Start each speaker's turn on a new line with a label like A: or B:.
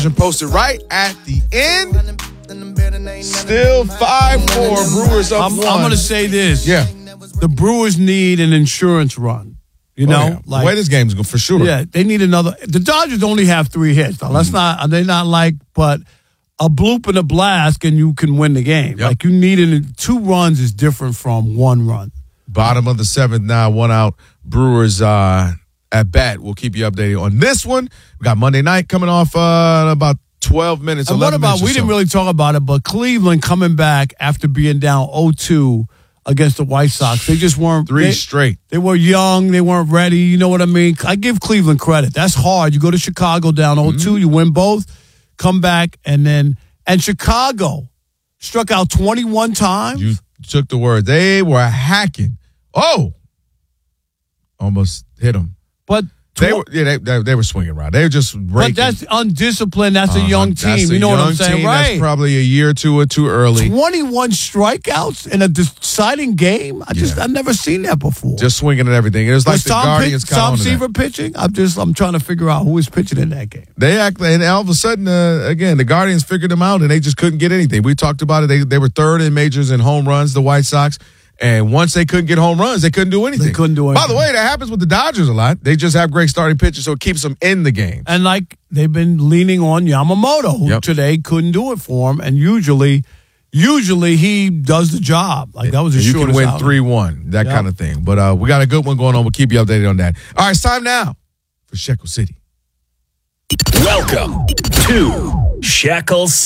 A: Posted right at the end. Still 5-4. Brewers up 1.
B: I'm going to say this.
A: Yeah.
B: The Brewers need an insurance run. You know?
A: Yeah. The way this game's going, for sure.
B: Yeah, they need another. The Dodgers only have 3 hits. Now, they're not like, but a bloop and a blast and you can win the game.
A: Yep.
B: Like, you need 2 runs is different from 1 run.
A: Bottom of the 7th now, 1 out. Brewers at bat. We'll keep you updated on this one. We got Monday night coming off in about 12 minutes.
B: And what about, we didn't really talk about it, but Cleveland coming back after being down 0-2 against the White Sox. They just weren't.
A: 3 straight.
B: They were young. They weren't ready. You know what I mean? I give Cleveland credit. That's hard. You go to Chicago down 0-2, you win both, come back, and Chicago struck out 21 times.
A: You took the word. They were hacking. Oh! Almost hit them.
B: But
A: they were swinging around. They were just raking.
B: But that's undisciplined. That's a young team. You know what I'm saying, right?
A: That's probably a year or 2 too early.
B: 21 strikeouts in a deciding game. I've never seen that before.
A: Just swinging at everything. It was like the Guardians.
B: Tom Seaver pitching. I'm trying to figure out who is pitching in that game.
A: And all of a sudden, again, the Guardians figured them out, and they just couldn't get anything. We talked about it. They were 3rd in majors in home runs. The White Sox. And once they couldn't get home runs, they couldn't do anything.
B: They couldn't do anything.
A: By the way, that happens with the Dodgers a lot. They just have great starting pitchers, so it keeps them in the game.
B: And like they've been leaning on Yamamoto, who today couldn't do it for him. And usually he does the job. Like that was his shortest
A: You can win 3-1, that kind of thing. But we got a good one going on. We'll keep you updated on that. All right, it's time now for Shekel City.
C: Welcome to Shekel City.